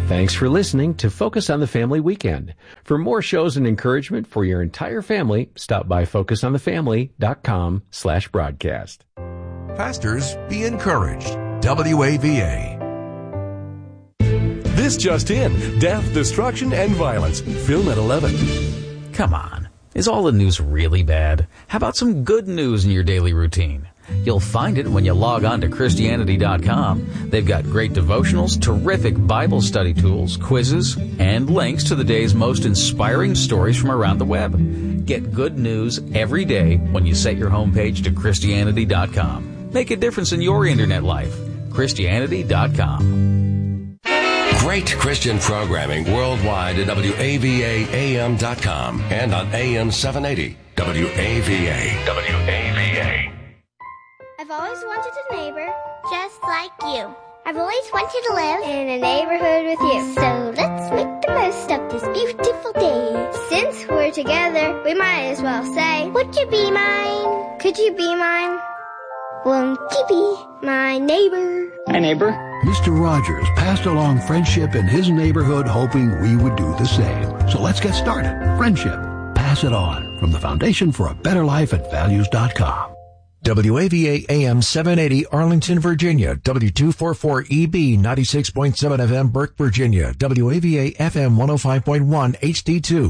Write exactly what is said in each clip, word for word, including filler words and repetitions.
Thanks for listening to Focus on the Family Weekend. For more shows and encouragement for your entire family, stop by focusonthefamily.com slash broadcast. Pastors, be encouraged. W A V A. This just in. Death, destruction, and violence. Film at eleven. Come on. Is all the news really bad? How about some good news in your daily routine? You'll find it when you log on to Christianity dot com. They've got great devotionals, terrific Bible study tools, quizzes, and links to the day's most inspiring stories from around the web. Get good news every day when you set your homepage to Christianity dot com. Make a difference in your internet life. Christianity dot com. Great Christian programming worldwide at W A V A A M dot com and on A M seven eighty. W A V A. W A V A. I've always wanted a neighbor just like you. I've always wanted to live in a neighborhood with you. So let's make the most of this beautiful day. Since we're together, we might as well say, would you be mine? Could you be mine? Won't you be my neighbor? Hi, neighbor. Mister Rogers passed along friendship in his neighborhood, hoping we would do the same. So let's get started. Friendship. Pass it on. From the Foundation for a Better Life at values dot com. W A V A A M seven eighty, Arlington, Virginia. W two forty-four E B, ninety-six point seven F M, Burke, Virginia. W A V A F M one oh five point one, H D two.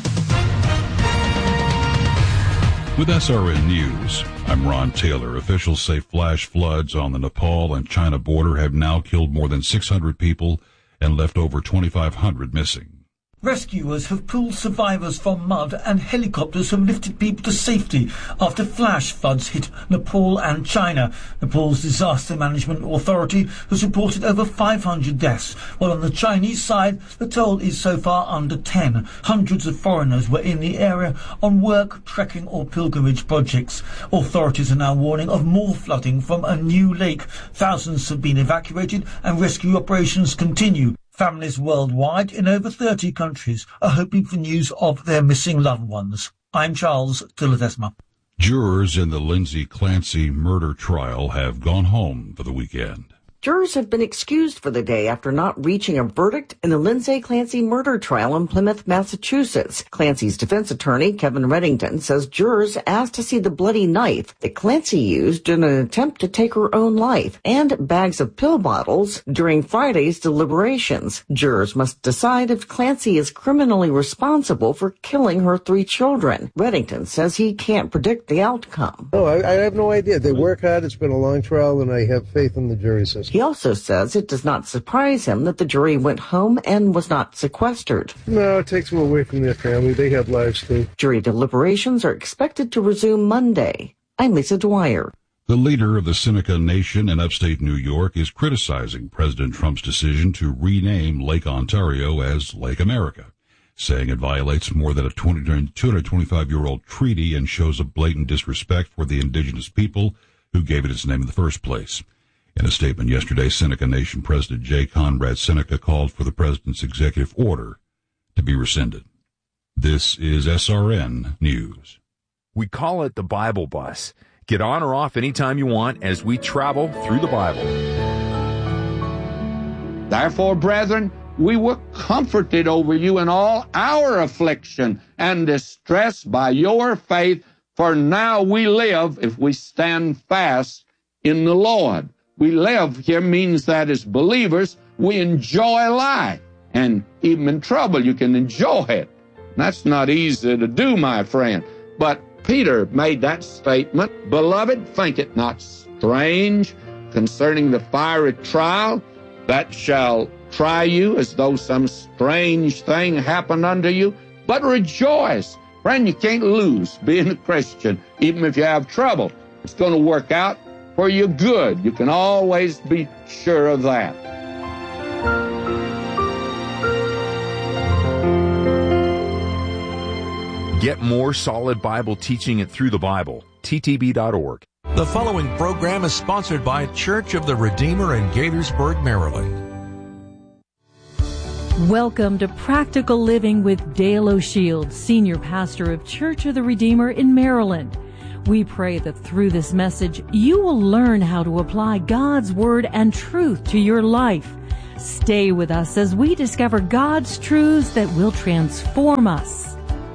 With S R N News, I'm Ron Taylor. Officials say flash floods on the Nepal and China border have now killed more than six hundred people and left over twenty-five hundred missing. Rescuers have pulled survivors from mud and helicopters have lifted people to safety after flash floods hit Nepal and China. Nepal's Disaster Management Authority has reported over five hundred deaths, while on the Chinese side, the toll is so far under ten. Hundreds of foreigners were in the area on work, trekking or pilgrimage projects. Authorities are now warning of more flooding from a new lake. Thousands have been evacuated and rescue operations continue. Families worldwide in over thirty countries are hoping for news of their missing loved ones. I'm Charles de Ledesma. Jurors in the Lindsay Clancy murder trial have gone home for the weekend. Jurors have been excused for the day after not reaching a verdict in the Lindsay Clancy murder trial in Plymouth, Massachusetts. Clancy's defense attorney, Kevin Reddington, says jurors asked to see the bloody knife that Clancy used in an attempt to take her own life and bags of pill bottles during Friday's deliberations. Jurors must decide if Clancy is criminally responsible for killing her three children. Reddington says he can't predict the outcome. No, I, I have no idea. They work hard. It's been a long trial, and I have faith in the jury system. He also says it does not surprise him that the jury went home and was not sequestered. No, it takes them away from their family. They have lives, too. Jury deliberations are expected to resume Monday. I'm Lisa Dwyer. The leader of the Seneca Nation in upstate New York is criticizing President Trump's decision to rename Lake Ontario as Lake America, saying it violates more than a two hundred twenty-five-year-old treaty and shows a blatant disrespect for the indigenous people who gave it its name in the first place. In a statement yesterday, Seneca Nation President J. Conrad Seneca called for the president's executive order to be rescinded. This is S R N News. We call it the Bible Bus. Get on or off anytime you want as we travel through the Bible. Therefore, brethren, we were comforted over you in all our affliction and distress by your faith, for now we live if we stand fast in the Lord. We live here means that as believers, we enjoy life. And even in trouble, you can enjoy it. That's not easy to do, my friend. But Peter made that statement, Beloved, think it not strange concerning the fiery trial that shall try you as though some strange thing happened unto you, but rejoice. Friend, you can't lose being a Christian, even if you have trouble. It's going to work out for your good. You can always be sure of that. Get more solid Bible teaching it through the Bible. T T B dot org. The following program is sponsored by Church of the Redeemer in Gaithersburg, Maryland. Welcome to Practical Living with Dale O'Shields, Senior Pastor of Church of the Redeemer in Maryland. We pray that through this message, you will learn how to apply God's Word and truth to your life. Stay with us as we discover God's truths that will transform us.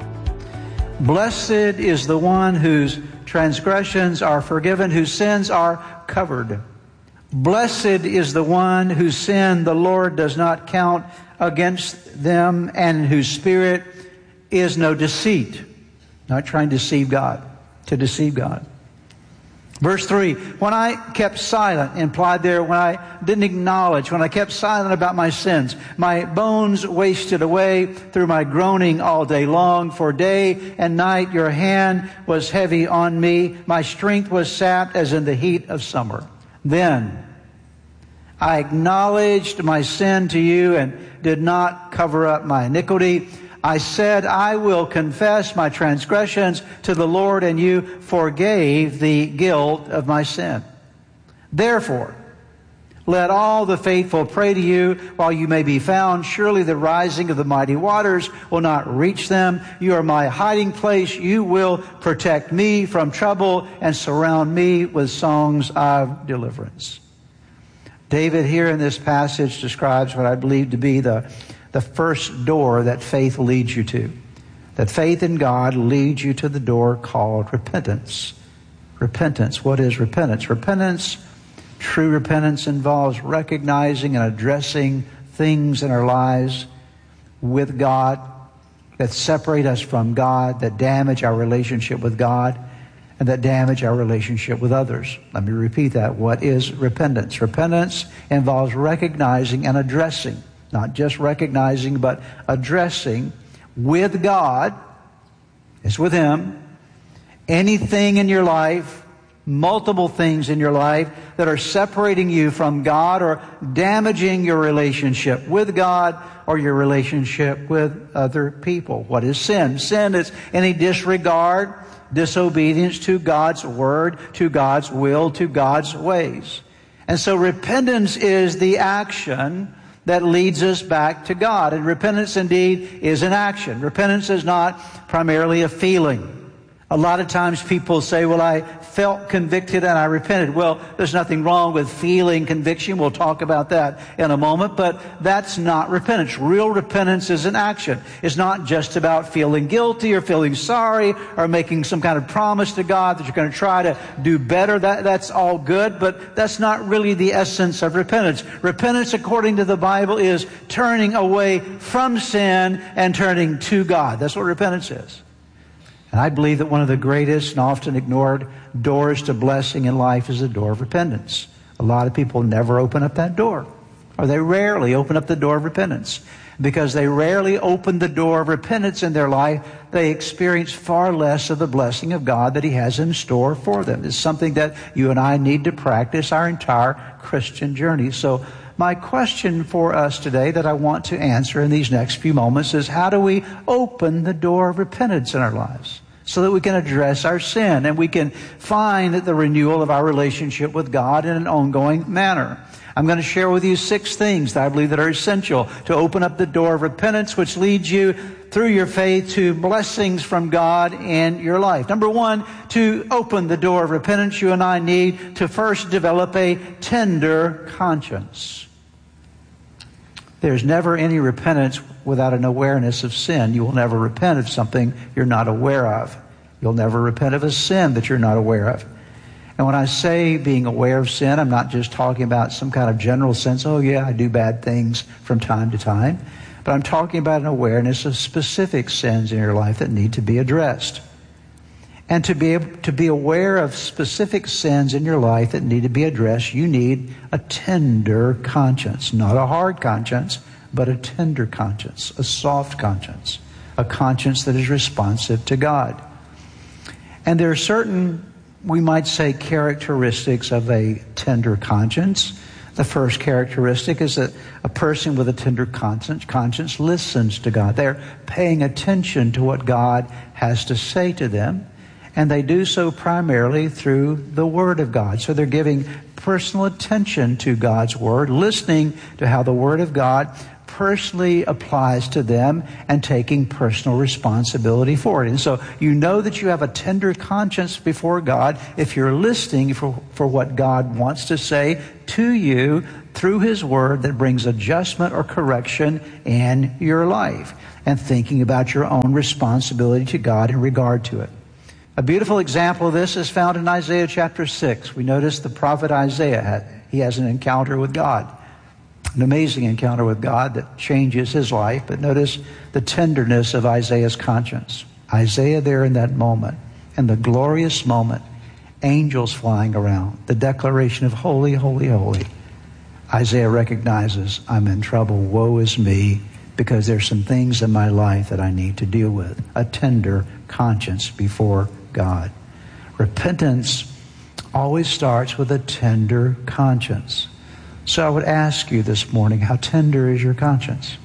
Blessed is the one whose transgressions are forgiven, whose sins are covered. Blessed is the one whose sin the Lord does not count against them, and in whose spirit is no deceit. Not trying to deceive God, to deceive God. Verse three, when I kept silent, implied there, when I didn't acknowledge, when I kept silent about my sins, my bones wasted away through my groaning all day long. For day and night your hand was heavy on me. My strength was sapped as in the heat of summer. Then I acknowledged my sin to you and did not cover up my iniquity. I said, I will confess my transgressions to the Lord, and you forgave the guilt of my sin. Therefore, let all the faithful pray to you while you may be found. Surely the rising of the mighty waters will not reach them. You are my hiding place. You will protect me from trouble and surround me with songs of deliverance. David here in this passage describes what I believe to be the The first door that faith leads you to. That faith in God leads you to the door called repentance. Repentance. What is repentance? Repentance, true repentance, involves recognizing and addressing things in our lives with God that separate us from God, that damage our relationship with God, and that damage our relationship with others. Let me repeat that. What is repentance? Repentance involves recognizing and addressing. Not just recognizing, but addressing with God, it's with Him, anything in your life, multiple things in your life that are separating you from God or damaging your relationship with God or your relationship with other people. What is sin? Sin is any disregard, disobedience to God's word, to God's will, to God's ways. And so repentance is the action that leads us back to God. And repentance indeed is an action. Repentance is not primarily a feeling. A lot of times people say, well, I felt convicted and I repented. Well, there's nothing wrong with feeling conviction. We'll talk about that in a moment, but that's not repentance. Real repentance is an action. It's not just about feeling guilty or feeling sorry or making some kind of promise to God that you're going to try to do better. That, that's all good, but that's not really the essence of repentance. Repentance, according to the Bible, is turning away from sin and turning to God. That's what repentance is. And I believe that one of the greatest and often ignored doors to blessing in life is the door of repentance. A lot of people never open up that door, or they rarely open up the door of repentance. Because they rarely open the door of repentance in their life, they experience far less of the blessing of God that He has in store for them. It's something that you and I need to practice our entire Christian journey. So my question for us today that I want to answer in these next few moments is, how do we open the door of repentance in our lives so that we can address our sin and we can find the renewal of our relationship with God in an ongoing manner? I'm going to share with you six things that I believe that are essential to open up the door of repentance, which leads you through your faith to blessings from God in your life. Number one, to open the door of repentance, you and I need to first develop a tender conscience. There's never any repentance without an awareness of sin. You will never repent of something you're not aware of. You'll never repent of a sin that you're not aware of. And when I say being aware of sin, I'm not just talking about some kind of general sense, oh yeah, I do bad things from time to time. But I'm talking about an awareness of specific sins in your life that need to be addressed. And to be able to be aware of specific sins in your life that need to be addressed, you need a tender conscience. Not a hard conscience, but a tender conscience, a soft conscience, a conscience that is responsive to God. And there are certain, we might say, characteristics of a tender conscience. The first characteristic is that a person with a tender conscience, conscience listens to God. They're paying attention to what God has to say to them. And they do so primarily through the Word of God. So they're giving personal attention to God's Word, listening to how the Word of God personally applies to them and taking personal responsibility for it. And so you know that you have a tender conscience before God if you're listening for, for what God wants to say to you through His Word that brings adjustment or correction in your life, and thinking about your own responsibility to God in regard to it. A beautiful example of this is found in Isaiah chapter six. We notice the prophet Isaiah, had, he has an encounter with God. An amazing encounter with God that changes his life. But notice the tenderness of Isaiah's conscience. Isaiah there in that moment, in the glorious moment, angels flying around, the declaration of holy, holy, holy. Isaiah recognizes, I'm in trouble, woe is me, because there's some things in my life that I need to deal with. A tender conscience before God. Repentance always starts with a tender conscience. So I would ask you this morning, how tender is your conscience?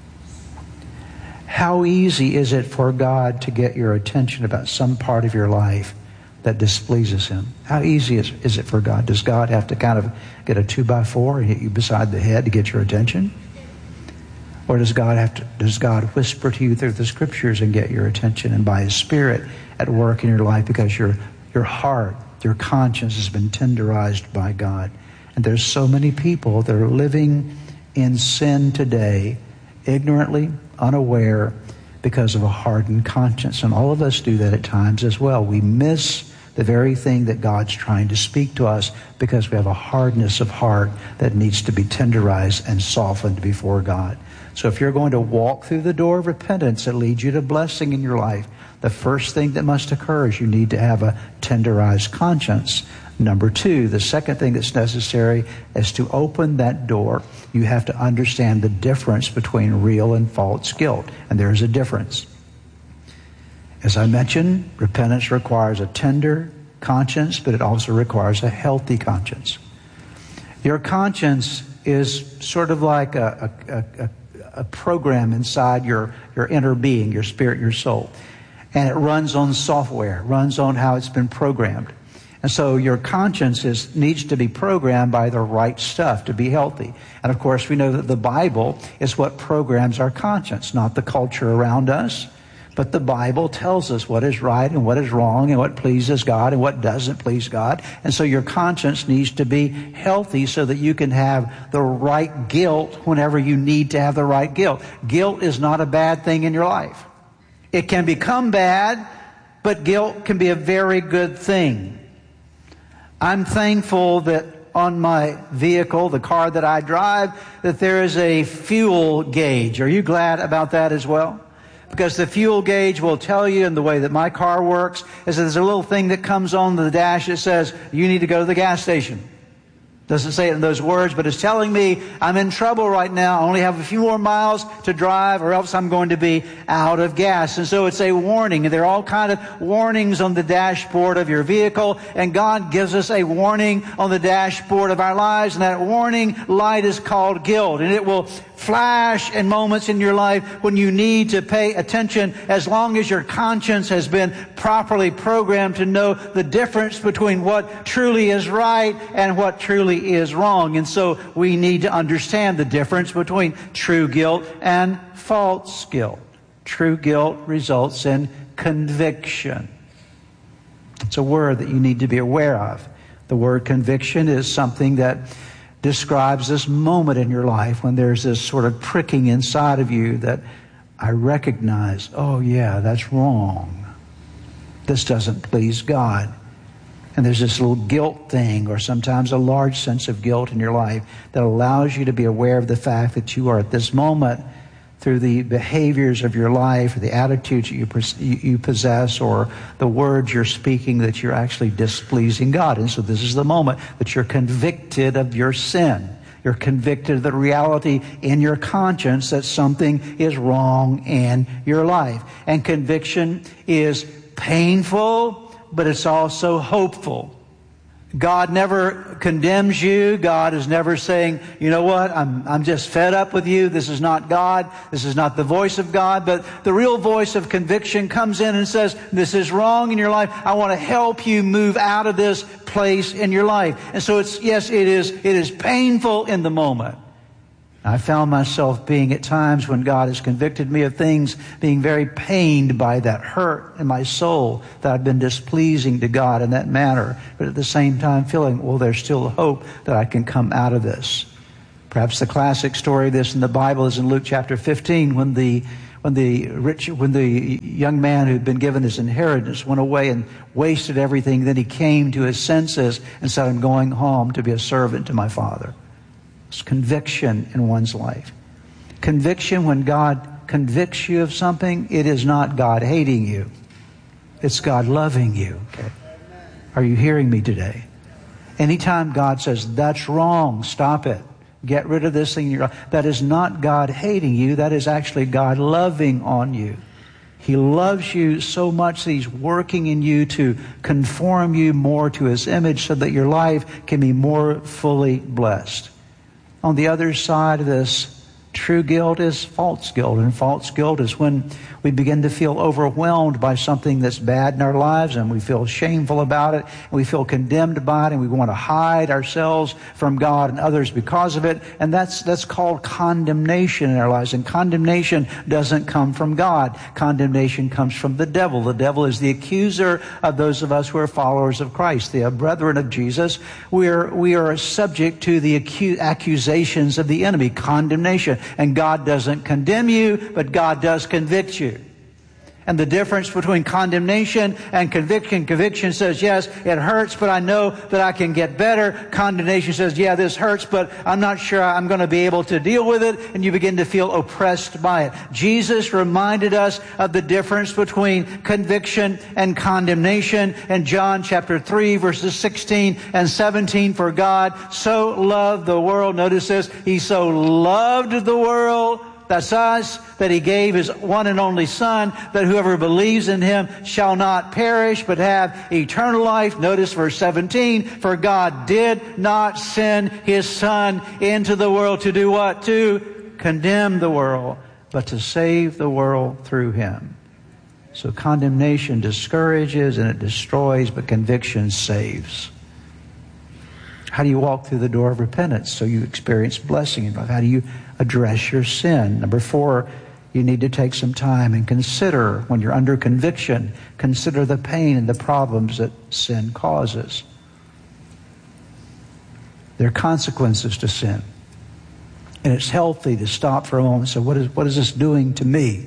How easy is it for God to get your attention about some part of your life that displeases Him? How easy is, is it for God? Does God have to kind of get a two by four and hit you beside the head to get your attention? Or does God have to, does God whisper to you through the Scriptures and get your attention, and by His Spirit at work in your life, because your your heart, your conscience has been tenderized by God? And there's so many people that are living in sin today, ignorantly, unaware, because of a hardened conscience. And all of us do that at times as well. We miss the very thing that God's trying to speak to us because we have a hardness of heart that needs to be tenderized and softened before God. So if you're going to walk through the door of repentance that leads you to blessing in your life, the first thing that must occur is you need to have a tenderized conscience. Number two, the second thing that's necessary is to open that door. You have to understand the difference between real and false guilt. And there's a difference. As I mentioned, repentance requires a tender conscience, but it also requires a healthy conscience. Your conscience is sort of like a, a, a, a program inside your, your inner being, your spirit, your soul. And it runs on software, runs on how it's been programmed. And so your conscience is, needs to be programmed by the right stuff to be healthy. And of course, we know that the Bible is what programs our conscience, not the culture around us. But the Bible tells us what is right and what is wrong and what pleases God and what doesn't please God. And so your conscience needs to be healthy so that you can have the right guilt whenever you need to have the right guilt. Guilt is not a bad thing in your life. It can become bad, but guilt can be a very good thing. I'm thankful that on my vehicle, the car that I drive, that there is a fuel gauge. Are you glad about that as well? Because the fuel gauge will tell you, in the way that my car works, is that there's a little thing that comes on the dash that says, you need to go to the gas station. Doesn't say it in those words, but it's telling me I'm in trouble right now. I only have a few more miles to drive, or else I'm going to be out of gas. And so it's a warning. And there are all kind of warnings on the dashboard of your vehicle. And God gives us a warning on the dashboard of our lives. And that warning light is called guilt. And it will flash in moments in your life when you need to pay attention, as long as your conscience has been properly programmed to know the difference between what truly is right and what truly is wrong. And so we need to understand the difference between true guilt and false guilt. True guilt results in conviction. It's a word that you need to be aware of. The word conviction is something that describes this moment in your life when there's this sort of pricking inside of you that I recognize, oh yeah, that's wrong. This doesn't please God. And there's this little guilt thing, or sometimes a large sense of guilt in your life, that allows you to be aware of the fact that you are at this moment, through the behaviors of your life, or the attitudes that you, you possess, or the words you're speaking, that you're actually displeasing God. And so this is the moment that you're convicted of your sin. You're convicted of the reality in your conscience that something is wrong in your life. And conviction is painful, but it's also hopeful. God never condemns you. God is never saying, you know what, I'm, I'm just fed up with you. This is not God. This is not the voice of God. But the real voice of conviction comes in and says, this is wrong in your life. I want to help you move out of this place in your life. And so it's, yes, it is, it is painful in the moment. I found myself being at times when God has convicted me of things, being very pained by that hurt in my soul that I've been displeasing to God in that manner. But at the same time feeling, well, there's still hope that I can come out of this. Perhaps the classic story of this in the Bible is in Luke chapter fifteen, when the when the rich, when the young man who'd been given his inheritance went away and wasted everything. Then he came to his senses and said, I'm going home to be a servant to my father. It's conviction in one's life. Conviction, when God convicts you of something, it is not God hating you. It's God loving you. Okay? Are you hearing me today? Anytime God says, that's wrong, stop it. Get rid of this thing in your life. That is not God hating you. That is actually God loving on you. He loves you so much that He's working in you to conform you more to His image so that your life can be more fully blessed. On the other side of this, true guilt is false guilt. And false guilt is when we begin to feel overwhelmed by something that's bad in our lives, and we feel shameful about it, and we feel condemned by it, and we want to hide ourselves from God and others because of it. And that's that's called condemnation in our lives. And condemnation doesn't come from God. Condemnation comes from the devil. The devil is the accuser of those of us who are followers of Christ, the brethren of Jesus. We are, we are subject to the acu- accusations of the enemy, condemnation. And God doesn't condemn you, but God does convict you. And the difference between condemnation and conviction, conviction says, yes, it hurts, but I know that I can get better. Condemnation says, yeah, this hurts, but I'm not sure I'm going to be able to deal with it. And you begin to feel oppressed by it. Jesus reminded us of the difference between conviction and condemnation in John chapter three, verses sixteen and seventeen. For God so loved the world. Notice this. He so loved the world. That's us, that He gave His one and only Son, that whoever believes in Him shall not perish, but have eternal life. Notice verse seventeen, for God did not send His Son into the world to do what? To condemn the world, but to save the world through Him. So condemnation discourages and it destroys, but conviction saves. How do you walk through the door of repentance so you experience blessing in life? How do you address your sin? Number four, you need to take some time and consider, when you're under conviction, consider the pain and the problems that sin causes. There are consequences to sin. And it's healthy to stop for a moment and say, what is, what is this doing to me?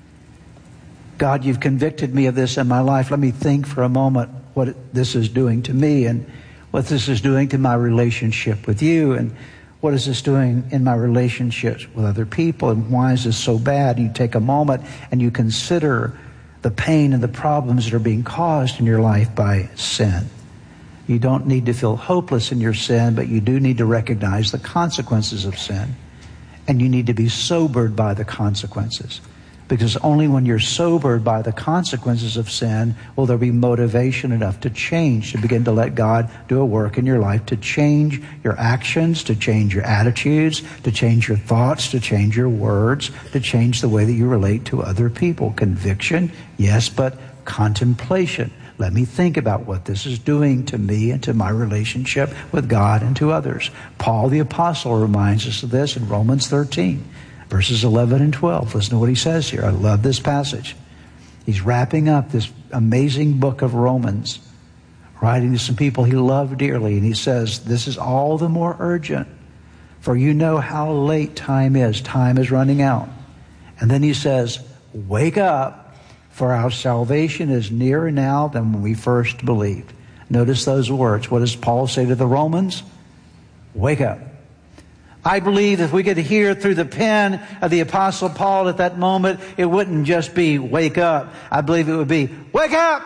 God, you've convicted me of this in my life. Let me think for a moment what it, this is doing to me, and what this is doing to my relationship with you, and what is this doing in my relationships with other people, and why is this so bad? And you take a moment and you consider the pain and the problems that are being caused in your life by sin. You don't need to feel hopeless in your sin, but you do need to recognize the consequences of sin. And you need to be sobered by the consequences. Because only when you're sobered by the consequences of sin will there be motivation enough to change, to begin to let God do a work in your life, to change your actions, to change your attitudes, to change your thoughts, to change your words, to change the way that you relate to other people. Conviction, yes, but contemplation. Let me think about what this is doing to me and to my relationship with God and to others. Paul the Apostle reminds us of this in Romans thirteen. Verses eleven and twelve. Listen to what he says here. I love this passage. He's wrapping up this amazing book of Romans, writing to some people he loved dearly. And he says, this is all the more urgent, for you know how late time is. Time is running out. And then he says, wake up, for our salvation is nearer now than when we first believed. Notice those words. What does Paul say to the Romans? Wake up. I believe if we could hear through the pen of the Apostle Paul at that moment, it wouldn't just be wake up. I believe it would be wake up!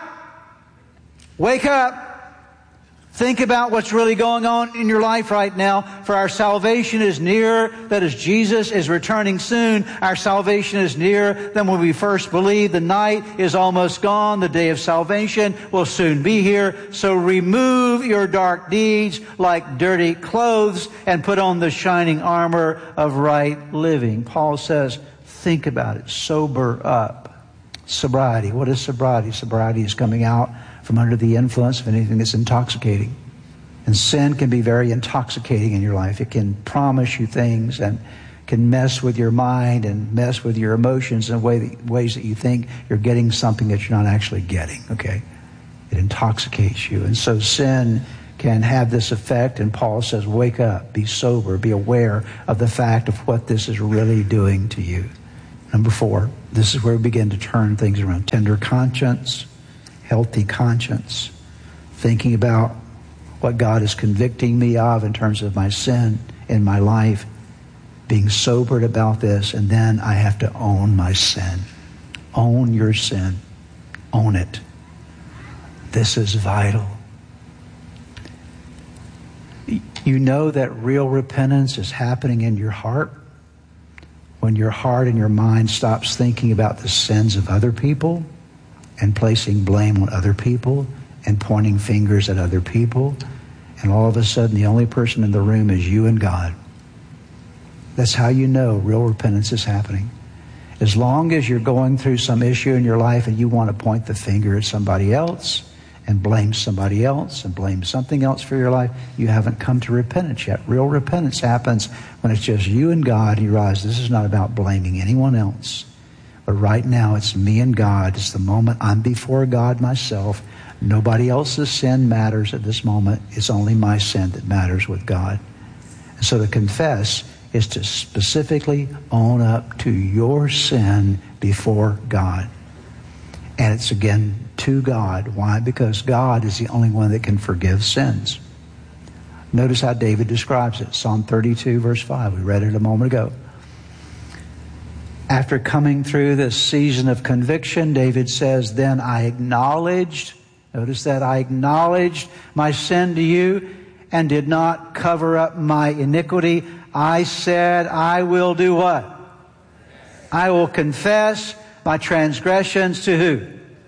Wake up! Think about what's really going on in your life right now. For our salvation is nearer. That is, Jesus is returning soon. Our salvation is nearer than when we first believed. The night is almost gone. The day of salvation will soon be here. So remove your dark deeds like dirty clothes and put on the shining armor of right living. Paul says, think about it. Sober up. Sobriety. What is sobriety? Sobriety is coming out from under the influence of anything that's intoxicating. And sin can be very intoxicating in your life. It can promise you things and can mess with your mind and mess with your emotions in way that, ways that you think you're getting something that you're not actually getting, okay? It intoxicates you. And so sin can have this effect, and Paul says, wake up, be sober, be aware of the fact of what this is really doing to you. Number four, this is where we begin to turn things around. Tender conscience, healthy conscience, thinking about what God is convicting me of in terms of my sin in my life, being sobered about this, and then I have to own my sin. Own your sin. Own it. This is vital. You know that real repentance is happening in your heart when your heart and your mind stops thinking about the sins of other people and placing blame on other people and pointing fingers at other people, and all of a sudden the only person in the room is you and God. That's how you know real repentance is happening. As long as you're going through some issue in your life and you want to point the finger at somebody else and blame somebody else and blame something else for your life, you haven't come to repentance yet. Real repentance happens when it's just you and God, and you realize this is not about blaming anyone else. But right now it's me and God. It's the moment I'm before God myself. Nobody else's sin matters at this moment. It's only my sin that matters with God. And so to confess is to specifically own up to your sin before God. And it's again to God. Why? Because God is the only one that can forgive sins. Notice how David describes it. Psalm thirty-two, verse five. We read it a moment ago. After coming through this season of conviction, David says, then I acknowledged, notice that, I acknowledged my sin to you and did not cover up my iniquity. I said, I will do what? I will confess my transgressions to who?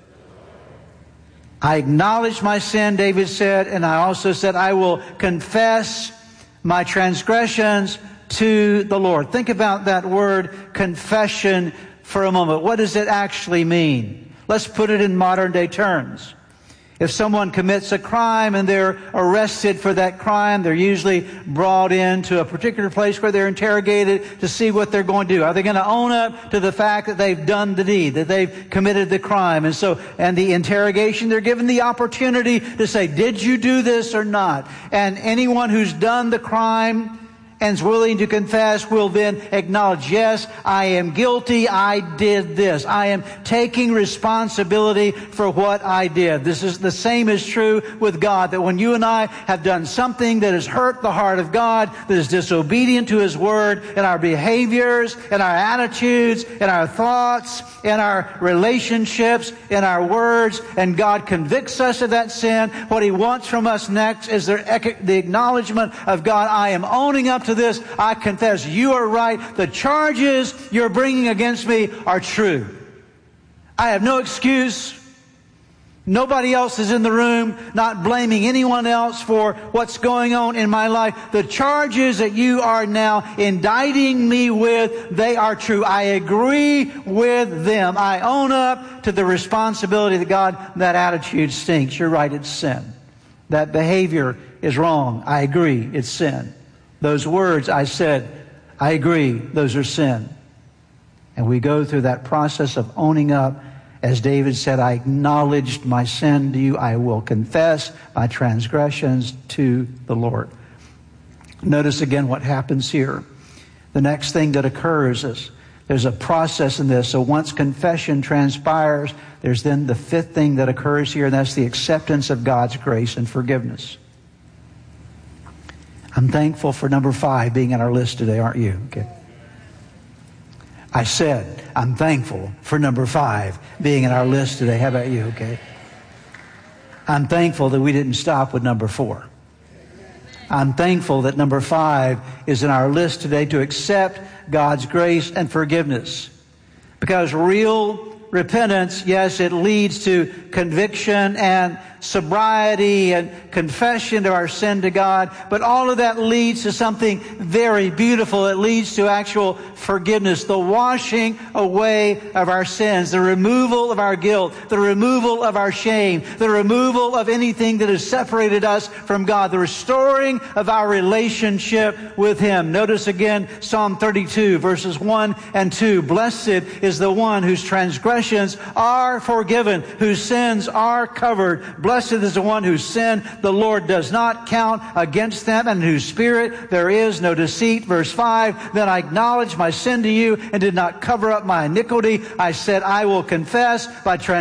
I acknowledged my sin, David said, and I also said, I will confess my transgressions to the Lord. Think about that word confession for a moment. What does it actually mean? Let's put it in modern day terms. If someone commits a crime and they're arrested for that crime, they're usually brought into a particular place where they're interrogated to see what they're going to do. Are they going to own up to the fact that they've done the deed, that they've committed the crime? And so, and the interrogation, they're given the opportunity to say, did you do this or not? And anyone who's done the crime and is willing to confess will then acknowledge, yes, I am guilty, I did this. I am taking responsibility for what I did. This is the same is true with God, that when you and I have done something that has hurt the heart of God, that is disobedient to His Word, in our behaviors, in our attitudes, in our thoughts, in our relationships, in our words, and God convicts us of that sin, what He wants from us next is the, the acknowledgement of God, I am owning up to this. I confess you are right. The charges you're bringing against me are true. I have no excuse. Nobody else is in the room, not blaming anyone else for what's going on in my life. The charges that you are now indicting me with, they are true. I agree with them. I own up to the responsibility that God, that attitude stinks. You're right, it's sin. That behavior is wrong. I agree, it's sin. Those words I said, I agree, those are sin. And we go through that process of owning up. As David said, I acknowledged my sin to you. I will confess my transgressions to the Lord. Notice again what happens here. The next thing that occurs is there's a process in this. So once confession transpires, there's then the fifth thing that occurs here, and that's the acceptance of God's grace and forgiveness. I'm thankful for number five being on our list today, aren't you? Okay. I said, I'm thankful for number five being on our list today. How about you? Okay. I'm thankful that we didn't stop with number four. I'm thankful that number five is in our list today, to accept God's grace and forgiveness. Because real repentance, yes, it leads to conviction and sobriety and confession of our sin to God, but all of that leads to something very beautiful. It leads to actual forgiveness, the washing away of our sins, the removal of our guilt, the removal of our shame, the removal of anything that has separated us from God, the restoring of our relationship with Him. Notice again Psalm thirty-two, verses one and two. Blessed is the one whose transgressions are forgiven, whose sins are covered. Blessed is the one whose sin the Lord does not count against them, and in whose spirit there is no deceit. Verse five, then I acknowledged my sin to you and did not cover up my iniquity. I said, I will confess my transgressions